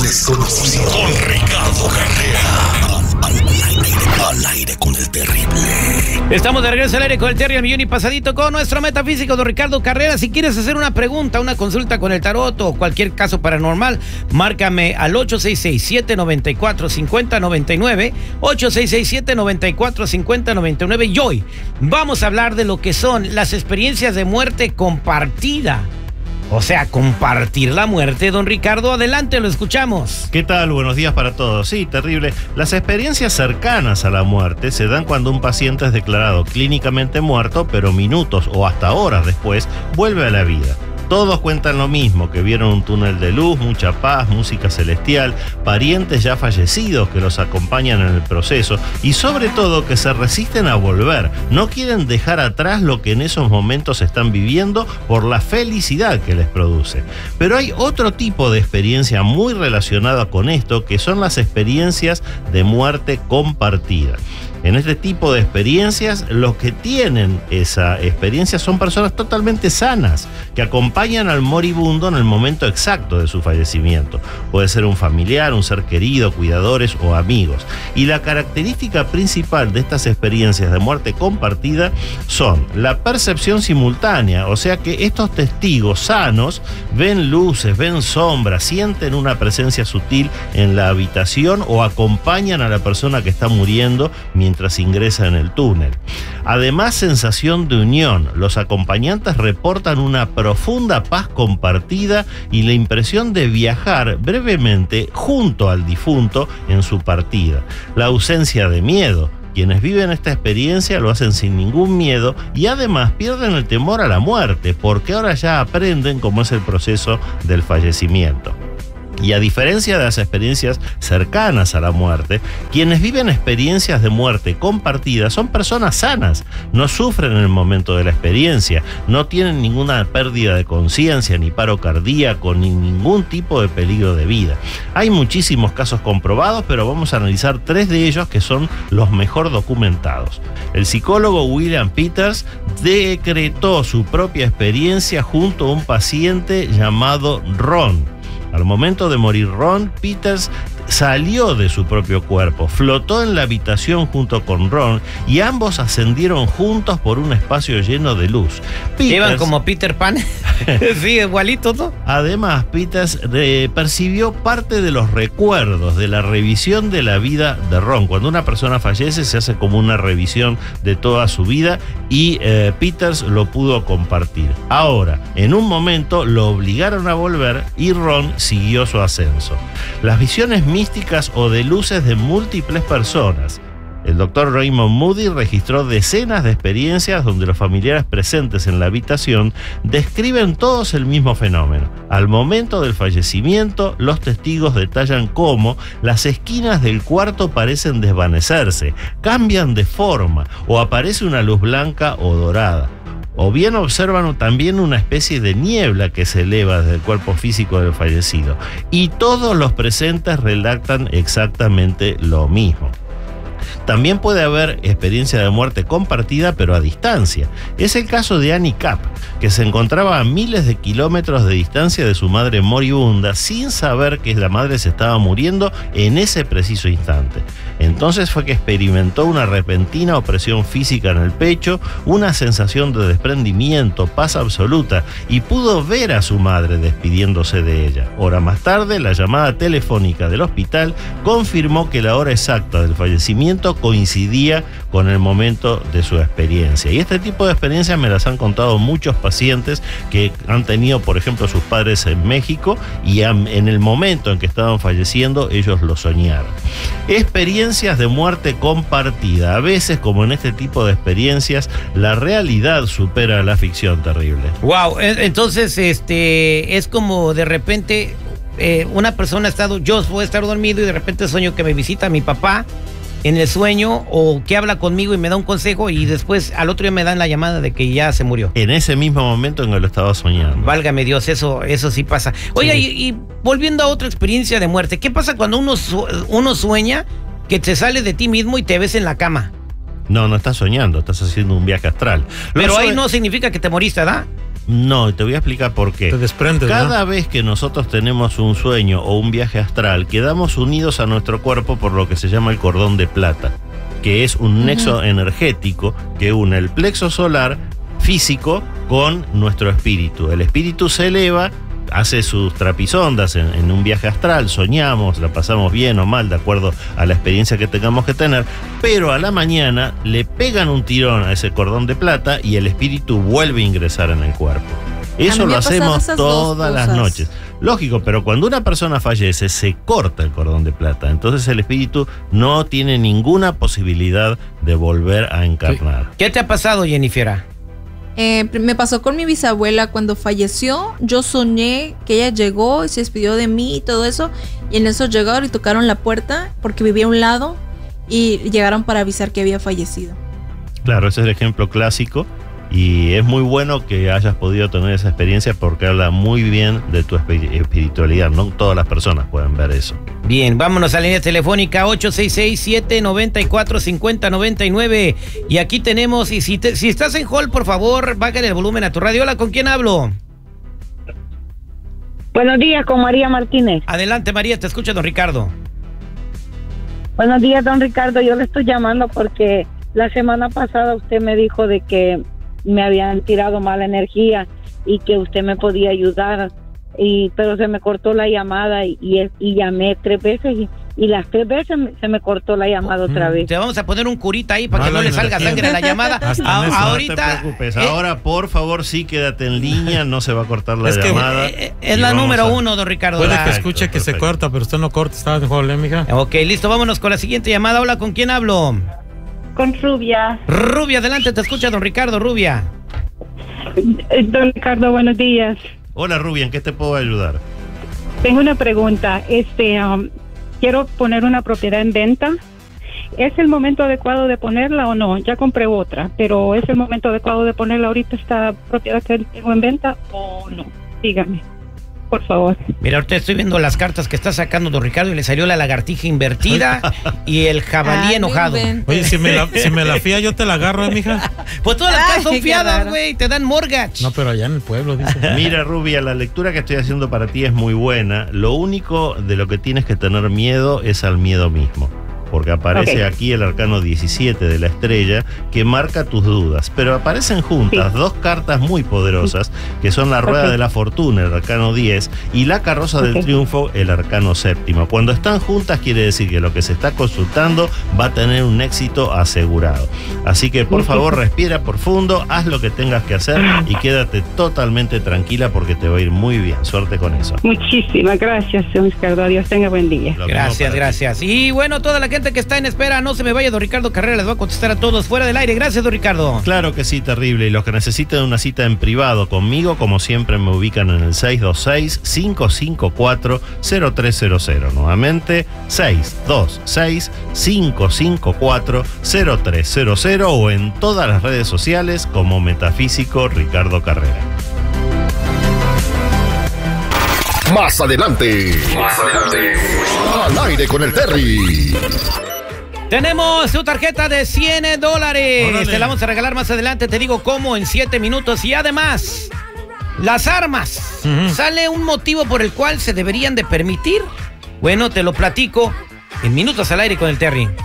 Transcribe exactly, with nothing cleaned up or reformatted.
desconocido. Con Ricardo Carrera. Al, al, al, aire, al aire con el terrible. Estamos de regreso al aire con el Terry, al millón y pasadito con nuestro metafísico don Ricardo Carrera. Si quieres hacer una pregunta, una consulta con el tarot o cualquier caso paranormal, márcame al ocho seis seis, siete nueve cuatro, cinco cero nueve nueve, ocho seis seis, siete nueve cuatro, cinco cero nueve nueve. Y hoy vamos a hablar de lo que son las experiencias de muerte compartida. O sea, compartir la muerte, don Ricardo. Adelante, lo escuchamos. ¿Qué tal? Buenos días para todos. Sí, terrible. Las experiencias cercanas a la muerte se dan cuando un paciente es declarado clínicamente muerto, pero minutos o hasta horas después vuelve a la vida. Todos cuentan lo mismo, que vieron un túnel de luz, mucha paz, música celestial, parientes ya fallecidos que los acompañan en el proceso y sobre todo que se resisten a volver. No quieren dejar atrás lo que en esos momentos están viviendo por la felicidad que les produce. Pero hay otro tipo de experiencia muy relacionada con esto, que son las experiencias de muerte compartida. En este tipo de experiencias, los que tienen esa experiencia son personas totalmente sanas, que acompañan al moribundo en el momento exacto de su fallecimiento. Puede ser un familiar, un ser querido, cuidadores o amigos. Y la característica principal de estas experiencias de muerte compartida son la percepción simultánea, o sea que estos testigos sanos ven luces, ven sombras, sienten una presencia sutil en la habitación o acompañan a la persona que está muriendo mientras mientras ingresa en el túnel. Además, sensación de unión. Los acompañantes reportan una profunda paz compartida y la impresión de viajar brevemente junto al difunto en su partida. La ausencia de miedo. Quienes viven esta experiencia lo hacen sin ningún miedo y además pierden el temor a la muerte, porque ahora ya aprenden cómo es el proceso del fallecimiento. Y a diferencia de las experiencias cercanas a la muerte, quienes viven experiencias de muerte compartidas son personas sanas, no sufren en el momento de la experiencia, no tienen ninguna pérdida de conciencia, ni paro cardíaco, ni ningún tipo de peligro de vida. Hay muchísimos casos comprobados, pero vamos a analizar tres de ellos que son los mejor documentados. El psicólogo William Peters decretó su propia experiencia junto a un paciente llamado Ron. Al momento de morir Ron, Peters salió de su propio cuerpo, flotó en la habitación junto con Ron y ambos ascendieron juntos por un espacio lleno de luz. Peters, ¿Llevan como Peter Pan? Sí, igualito, ¿no? Además, Peters eh, percibió parte de los recuerdos de la revisión de la vida de Ron. Cuando una persona fallece se hace como una revisión de toda su vida y eh, Peters lo pudo compartir. Ahora, en un momento lo obligaron a volver y Ron siguió su ascenso. Las visiones místicas o de luces de múltiples personas. El doctor Raymond Moody registró decenas de experiencias donde los familiares presentes en la habitación describen todos el mismo fenómeno. Al momento del fallecimiento, los testigos detallan cómo las esquinas del cuarto parecen desvanecerse, cambian de forma o aparece una luz blanca o dorada. O bien observan también una especie de niebla que se eleva desde el cuerpo físico del fallecido. Y todos los presentes relatan exactamente lo mismo. También puede haber experiencia de muerte compartida, pero a distancia. Es el caso de Annie Capp, que se encontraba a miles de kilómetros de distancia de su madre moribunda, sin saber que la madre se estaba muriendo en ese preciso instante. Entonces fue que experimentó una repentina opresión física en el pecho, una sensación de desprendimiento, paz absoluta, y pudo ver a su madre despidiéndose de ella. Hora más tarde, la llamada telefónica del hospital confirmó que la hora exacta del fallecimiento coincidía con el momento de su experiencia. Y este tipo de experiencias me las han contado muchos pacientes que han tenido, por ejemplo, sus padres en México y han, en el momento en que estaban falleciendo, ellos lo soñaron. Experiencias de muerte compartida. A veces, como en este tipo de experiencias, la realidad supera la ficción terrible. Wow, entonces este es como de repente eh, una persona ha estado, yo voy a estar dormido y de repente sueño que me visita mi papá en el sueño o que habla conmigo y me da un consejo y después al otro día me dan la llamada de que ya se murió. En ese mismo momento en que lo estaba soñando. Válgame Dios, eso, eso sí pasa. Oiga, sí. y, y volviendo a otra experiencia de muerte, ¿qué pasa cuando uno, su, uno sueña que te sales de ti mismo y te ves en la cama? No, no estás soñando, estás haciendo un viaje astral. Pero ahí no significa que te moriste, ¿verdad? No, y te voy a explicar por qué. Te desprendes, Cada ¿no? vez que nosotros tenemos un sueño o un viaje astral, quedamos unidos a nuestro cuerpo por lo que se llama el cordón de plata, que es un nexo uh-huh. energético que une el plexo solar físico con nuestro espíritu. El espíritu se eleva, hace sus trapisondas en, en un viaje astral, soñamos, la pasamos bien o mal de acuerdo a la experiencia que tengamos que tener, pero a la mañana le pegan un tirón a ese cordón de plata y el espíritu vuelve a ingresar en el cuerpo. Eso lo hacemos todas las noches. Lógico, pero cuando una persona fallece se corta el cordón de plata, entonces el espíritu no tiene ninguna posibilidad de volver a encarnar. ¿Qué te ha pasado, Jennifer? Eh, me pasó con mi bisabuela cuando falleció. Yo soñé que ella llegó y se despidió de mí y todo eso, y en eso llegaron y tocaron la puerta porque vivía a un lado y llegaron para avisar que había fallecido. Claro, ese es el ejemplo clásico y es muy bueno que hayas podido tener esa experiencia porque habla muy bien de tu espiritualidad. No todas las personas pueden ver eso. Bien, vámonos a la línea telefónica ocho seis seis, siete nueve cuatro, cinco cero nueve nueve. Y aquí tenemos, y si, te, si estás en hall, por favor, bájale el volumen a tu radio. Hola, ¿con quién hablo? Buenos días, con María Martínez. Adelante, María, te escucha don Ricardo. Buenos días, don Ricardo. Yo le estoy llamando porque la semana pasada usted me dijo de que me habían tirado mala energía y que usted me podía ayudar, y pero se me cortó la llamada y, y, y llamé tres veces y, y las tres veces me, se me cortó la llamada otra vez. Te vamos a poner un curita ahí para que no le salga sangre a la llamada. A, ahorita, no te preocupes. Eh, Ahora, por favor, sí, quédate en línea, no se va a cortar la es llamada. Que, eh, es la número a... uno, don Ricardo. Puede que escuche que perfecto. Se corta, pero usted no corta, está en juego, ¿eh, mija? Ok, listo, vámonos con la siguiente llamada. Hola, ¿con quién hablo? Con Rubia. Rubia, adelante, te escucha don Ricardo. Rubia. Don Ricardo, buenos días. Hola, Rubia, ¿en qué te puedo ayudar? Tengo una pregunta. Este, um, quiero poner una propiedad en venta. ¿Es el momento adecuado de ponerla o no? Ya compré otra, pero ¿es el momento adecuado de ponerla ahorita esta propiedad que tengo en venta o no? Dígame, por favor. Mira, ahorita estoy viendo las cartas que está sacando don Ricardo y le salió la lagartija invertida y el jabalí ah, enojado. Oye, si me, la, si me la fía yo te la agarro, ¿eh, mija? Pues todas las casas son fiadas, güey, te dan mortgage. No, pero allá en el pueblo, dice. Mira, Rubia, la lectura que estoy haciendo para ti es muy buena. Lo único de lo que tienes que tener miedo es al miedo mismo. Porque aparece okay. aquí el arcano diecisiete de la estrella que marca tus dudas, pero aparecen juntas sí. dos cartas muy poderosas que son la rueda okay. de la fortuna, el arcano diez, y la carroza okay. del triunfo, el arcano séptimo. Cuando están juntas quiere decir que lo que se está consultando va a tener un éxito asegurado. Así que por favor respira profundo, haz lo que tengas que hacer y quédate totalmente tranquila porque te va a ir muy bien. Suerte con eso. Muchísimas gracias, don Ricardo. Dios tenga buen día. Gracias, gracias. Y bueno, toda la gente que está en espera, no se me vaya, don Ricardo Carrera les va a contestar a todos fuera del aire. Gracias, don Ricardo. Claro que sí, terrible. Y los que necesiten una cita en privado conmigo, como siempre, me ubican en el seis dos seis, cinco cinco cuatro, cero tres cero cero. Nuevamente, seis dos seis, cinco cinco cuatro, cero tres cero cero o en todas las redes sociales como Metafísico Ricardo Carrera. Más adelante. Más adelante. Al aire con el Terry. Tenemos tu tarjeta de cien dólares. Órale. Te la vamos a regalar más adelante. Te digo cómo en siete minutos. Y además, las armas. Uh-huh. ¿Sale un motivo por el cual se deberían de permitir? Bueno, te lo platico en minutos al aire con el Terry.